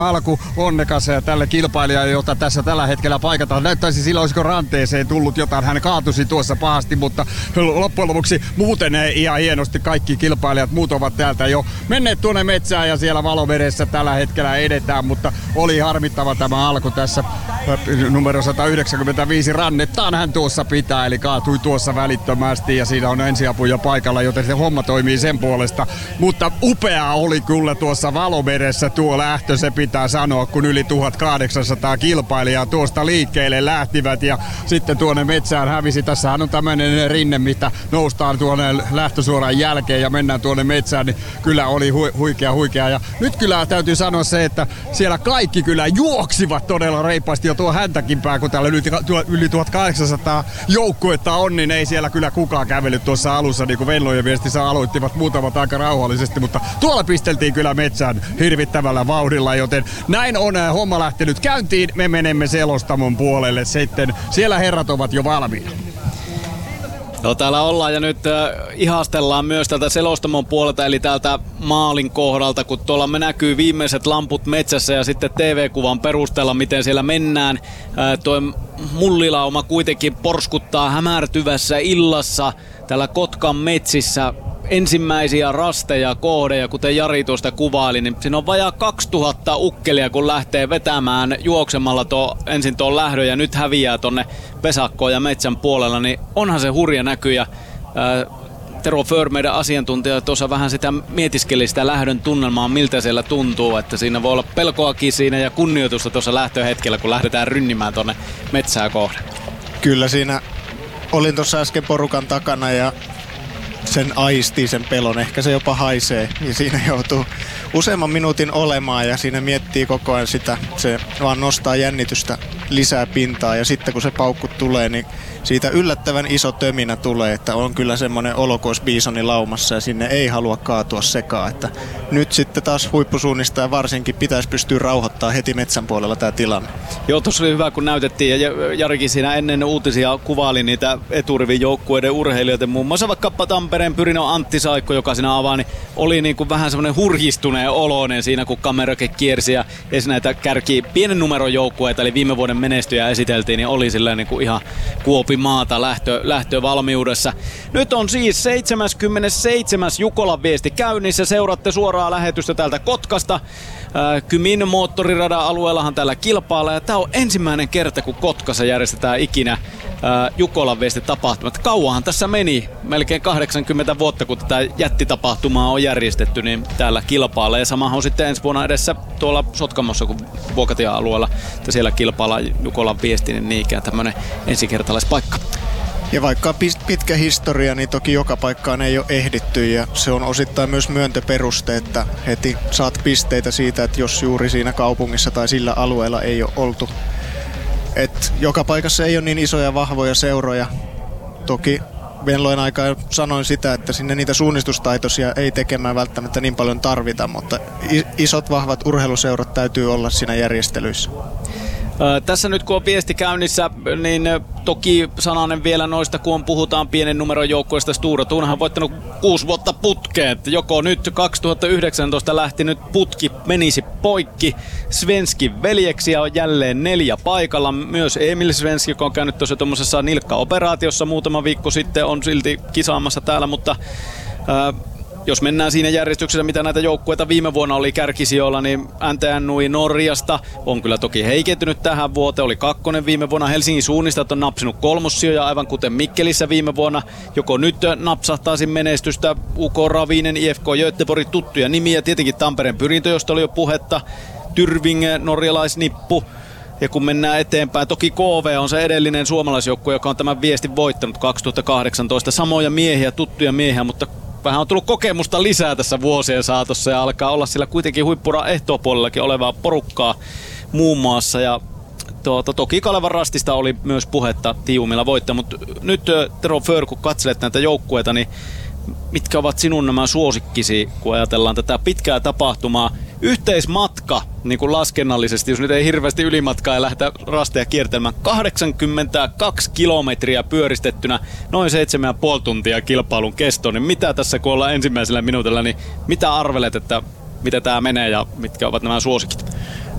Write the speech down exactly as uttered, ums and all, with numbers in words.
Alku onnekas tälle kilpailijalle, jota tässä tällä hetkellä paikataan. Näyttäisi silloin, olisiko ranteeseen tullut jotain. Hän kaatusi tuossa pahasti, mutta loppujen lopuksi muuten ihan hienosti kaikki kilpailijat muut ovat täältä jo menneet tuonne metsään ja siellä valovedessä tällä hetkellä edetään, mutta oli harmittava tämä alku tässä. Numero sata yhdeksänkymmentäviisi Rannettaan hän tuossa pitää, eli kaatui tuossa välittömästi ja siinä on ensiapuja paikalla, joten se homma toimii sen puolesta. Mutta upeaa oli kyllä tuossa valovedessä tuo lähtö, se pitää sanoa, kun yli tuhatkahdeksansataa kilpailijaa tuosta liikkeelle lähtivät ja sitten tuonne metsään hävisi. Tässähän on tämmöinen rinne, mitä noustaan tuonne lähtösuoran jälkeen ja mennään tuonne metsään, niin kyllä oli hu- huikea huikea. Ja nyt kyllä täytyy sanoa se, että siellä kaikki kyllä juoksivat todella reippaasti jo tuo häntäkin pää, kun täällä yli, yli tuhatkahdeksansataa joukkuetta on, niin ei siellä kyllä kukaan kävellyt tuossa alussa, niin kuin Venlojen viestissä aloittivat muutamat aika rauhallisesti, mutta tuolla pisteltiin kyllä metsään hirvittävällä vauhdilla, joten näin on homma lähtenyt käyntiin. Me menemme selostamon puolelle sitten. Siellä herrat ovat jo valmiina. No täällä ollaan ja nyt äh, ihastellaan myös tältä selostamon puolelta, eli täältä maalin kohdalta, kun tuolla me näkyy viimeiset lamput metsässä ja sitten T V-kuvan perusteella, miten siellä mennään. Äh, tuo mullilauma kuitenkin porskuttaa hämärtyvässä illassa täällä Kotkan metsissä. Ensimmäisiä rasteja, kohdeja, kuten Jari tuosta kuvaili, niin siinä on vajaa kaksituhatta ukkelia, kun lähtee vetämään juoksemalla tuo, ensin tuon lähdön ja nyt häviää tonne pesakkoon ja metsän puolella, niin onhan se hurja näky. Ja, ää, Tero Föhr, meidän asiantuntija, tuossa vähän sitä mietiskeli sitä lähdön tunnelmaa, miltä siellä tuntuu, että siinä voi olla pelkoakin siinä ja kunnioitusta tuossa lähtöhetkellä, kun lähdetään rynnimään tonne metsää kohden. Kyllä siinä olin tuossa äsken porukan takana ja sen aistii, sen pelon. Ehkä se jopa haisee. Ja siinä joutuu useamman minuutin olemaan ja siinä miettii koko ajan sitä. Se vaan nostaa jännitystä lisää pintaa ja sitten kun se paukku tulee, niin siitä yllättävän iso töminä tulee, että on kyllä semmoinen olo kuin olisi biisoni laumassa ja sinne ei halua kaatua sekaan. Että nyt sitten taas huippusuunnistaja varsinkin pitäisi pystyä rauhoittamaan heti metsän puolella tämä tilanne. Joo, tuossa oli hyvä kun näytettiin ja Jarikin siinä ennen uutisia kuvaili niitä eturivin joukkueiden urheilijoita. Muun muassa vaikka Tampereen Pyrinön Antti Saikko, joka siinä avaa, niin oli niin kuin vähän semmoinen hurjistuneen oloinen siinä kun kamerake kiersi ja edes näitä kärki pienen numeron joukkueita, eli viime vuoden menestyjä esiteltiin, niin oli silleen niin kuin ihan kuopi maata lähtö, lähtövalmiudessa. Nyt on siis seitsemäskymmenesseitsemäs Jukolan viesti käynnissä. Seuraatte suoraa lähetystä täältä Kotkasta. Äh, Kymin moottoriradan alueellahan täällä kilpaillaan. Ja tää on ensimmäinen kerta, kun Kotkassa järjestetään ikinä äh, Jukolan viesti tapahtumat. Kauanhan tässä meni. Melkein kahdeksankymmentä vuotta, kun tätä jättitapahtumaa on järjestetty, niin täällä kilpaillaan. Ja samahan on sitten ensi vuonna edessä tuolla Sotkamossa, kun Vuokatian alueella, että siellä kilpaillaan Jukolan viesti, niin niinkään tämmönen ensikertalaispaikka. Ja vaikka pitkä historia, niin toki joka paikkaan ei ole ehditty ja se on osittain myös myöntöperuste, että heti saat pisteitä siitä, että jos juuri siinä kaupungissa tai sillä alueella ei ole oltu. Et joka paikassa ei ole niin isoja vahvoja seuroja. Toki Venlojen aikaa sanoin sitä, että sinne niitä suunnistustaitoisia ei tekemään välttämättä niin paljon tarvita, mutta isot vahvat urheiluseurat täytyy olla siinä järjestelyissä. Tässä nyt kun on viesti käynnissä, niin toki sananen vielä noista, kun puhutaan pienen numeron joukkueesta. Stura Thunhan on voittanut kuusi vuotta putkeen. Joko nyt kaksituhattayhdeksäntoista lähti nyt putki menisi poikki. Svenskin veljeksiä on jälleen neljä paikalla. Myös Emil Svenski, joka on käynyt tuossa tuommoisessa nilkkaoperaatiossa muutama viikko sitten, on silti kisaamassa täällä, mutta ää, jos mennään siinä järjestyksessä, mitä näitä joukkueita viime vuonna oli kärkisijoilla, niin N T N Nui Norjasta on kyllä toki heikentynyt tähän vuoteen. Oli kakkonen viime vuonna. Helsingin suunnistajat on napsinut kolmossijoja, aivan kuten Mikkelissä viime vuonna. Joko nyt napsahtaisin menestystä U K Ravinen, I F K Göteborg, tuttuja nimiä. Tietenkin Tampereen Pyrintö, josta oli jo puhetta. Tyrving, norjalaisnippu. Ja kun mennään eteenpäin, toki K V on se edellinen suomalaisjoukkue, joka on tämän viestin voittanut kaksituhattakahdeksantoista. Samoja miehiä, tuttuja miehiä, mutta vähän on tullut kokemusta lisää tässä vuosien saatossa ja alkaa olla sillä kuitenkin huippura ehtoopuolellakin olevaa porukkaa muun muassa. Ja tuota, toki Kalevan Rastista oli myös puhetta Tiiumilla voittaa, mutta nyt Tero Föhr, kun katselet näitä joukkueita, niin mitkä ovat sinun nämä suosikkisi, kun ajatellaan tätä pitkää tapahtumaa? Yhteismatka, niin kuin laskennallisesti, jos nyt ei hirveästi ylimatkaa ja lähteä rasteja kiertelemään, kahdeksankymmentäkaksi kilometriä pyöristettynä, noin seitsemän ja puoli tuntia kilpailun kesto, niin mitä tässä kun ollaan ensimmäisellä minuutilla, niin mitä arvelet, että mitä tää menee ja mitkä ovat nämä suosikit?